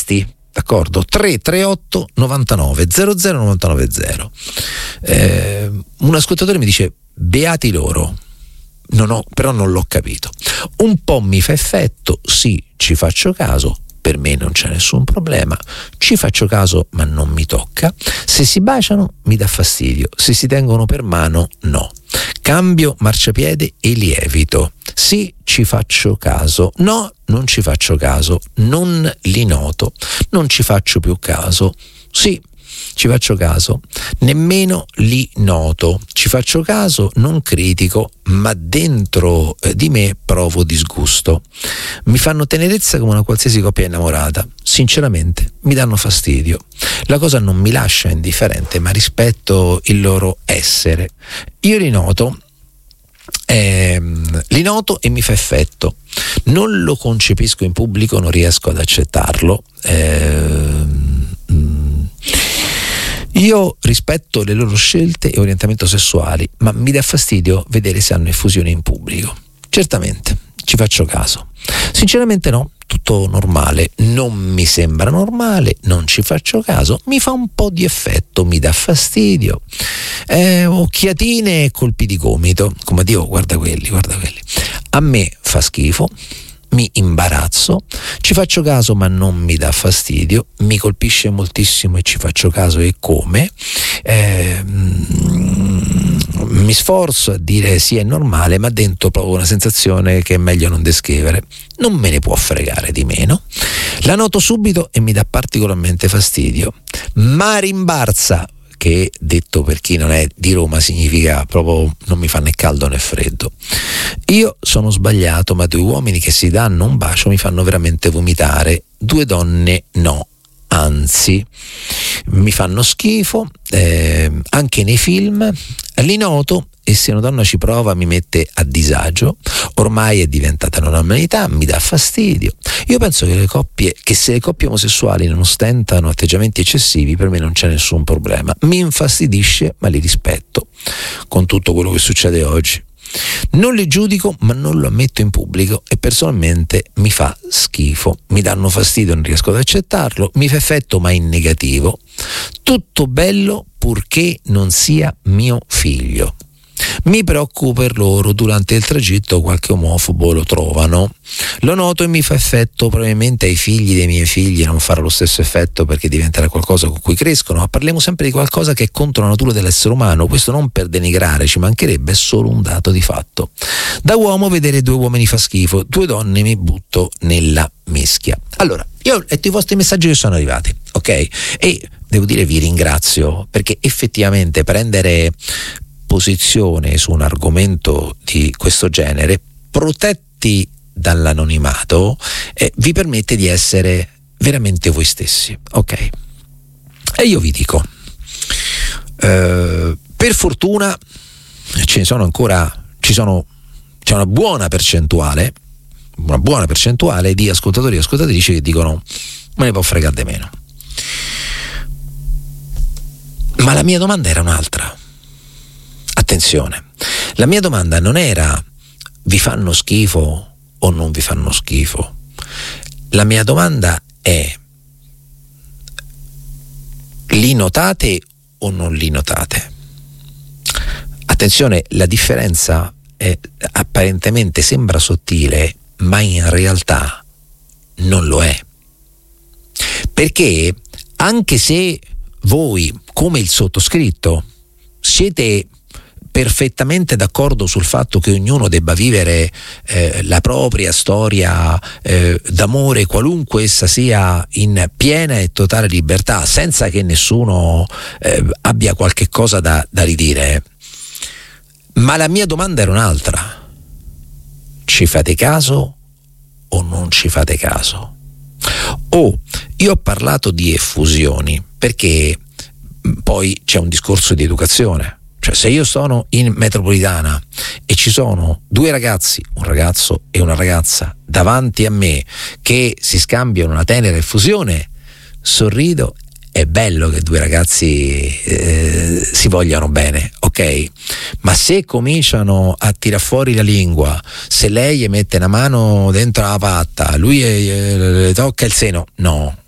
testi, d'accordo? 338 99 00 990. Un ascoltatore mi dice: beati loro. Però non l'ho capito. Un po' mi fa effetto, sì, ci faccio caso, per me non c'è nessun problema, ci faccio caso ma non mi tocca. Se si baciano mi dà fastidio, se si tengono per mano no. Cambio marciapiede e lievito. Sì, ci faccio caso. No, non ci faccio caso. Non li noto. Non ci faccio più caso. Sì, ci faccio caso. Nemmeno li noto. Ci faccio caso, non critico, ma dentro di me provo disgusto. Mi fanno tenerezza come una qualsiasi coppia innamorata. Sinceramente, mi danno fastidio. La cosa non mi lascia indifferente, ma rispetto il loro essere. Io li noto e mi fa effetto. Non lo concepisco in pubblico, non riesco ad accettarlo. Io rispetto le loro scelte e orientamento sessuali, ma mi dà fastidio vedere se hanno effusione in pubblico. Certamente, ci faccio caso. Sinceramente no, tutto normale. Non mi sembra normale, non ci faccio caso, mi fa un po' di effetto, mi dà fastidio. Occhiatine e colpi di gomito, come Dio, guarda quelli. A me fa schifo. Mi imbarazzo, ci faccio caso ma non mi dà fastidio, mi colpisce moltissimo e ci faccio caso e come. Mi sforzo a dire sì, è normale, ma dentro provo una sensazione che è meglio non descrivere. Non me ne può fregare di meno. La noto subito e mi dà particolarmente fastidio, ma rimbarza, che detto per chi non è di Roma significa proprio non mi fa né caldo né freddo. Io sono sbagliato, ma 2 uomini che si danno un bacio mi fanno veramente vomitare. 2 donne no, anzi mi fanno schifo, anche nei film li noto, e se una donna ci prova mi mette a disagio. Ormai è diventata una normalità, mi dà fastidio. Io penso che se le coppie omosessuali non ostentano atteggiamenti eccessivi, per me non c'è nessun problema. Mi infastidisce, ma li rispetto, con tutto quello che succede oggi. Non li giudico, ma non lo ammetto in pubblico, e personalmente mi fa schifo. Mi danno fastidio, non riesco ad accettarlo. Mi fa effetto, ma in negativo. Tutto bello purché non sia mio figlio. Mi preoccupo per loro, durante il tragitto qualche omofobo lo trovano. Lo noto e mi fa effetto. Probabilmente ai figli dei miei figli non farà lo stesso effetto, perché diventerà qualcosa con cui crescono, ma parliamo sempre di qualcosa che è contro la natura dell'essere umano. Questo non per denigrare, ci mancherebbe, è solo un dato di fatto. Da uomo vedere 2 uomini fa schifo, 2 donne mi butto nella mischia. Allora, io ho letto i vostri messaggi che sono arrivati, ok? E devo dire vi ringrazio, perché effettivamente prendere posizione su un argomento di questo genere, protetti dall'anonimato, vi permette di essere veramente voi stessi, ok? E io vi dico, per fortuna c'è una buona percentuale di ascoltatori e ascoltatrici che dicono: me ne può fregare di meno. Ma la mia domanda era un'altra. Attenzione, la mia domanda non era: vi fanno schifo o non vi fanno schifo? La mia domanda è: li notate o non li notate? Attenzione, la differenza apparentemente sembra sottile, ma in realtà non lo è. Perché anche se voi, come il sottoscritto, siete perfettamente d'accordo sul fatto che ognuno debba vivere la propria storia d'amore, qualunque essa sia, in piena e totale libertà, senza che nessuno abbia qualche cosa da ridire, ma la mia domanda era un'altra: ci fate caso o non ci fate caso? Io ho parlato di effusioni perché poi c'è un discorso di educazione. Cioè, se io sono in metropolitana e ci sono 2 ragazzi, un ragazzo e una ragazza, davanti a me che si scambiano una tenera effusione, sorrido. È bello che 2 ragazzi si vogliano bene, ok? Ma se cominciano a tirar fuori la lingua, se lei gli mette una mano dentro la patta, lui le tocca il seno, no,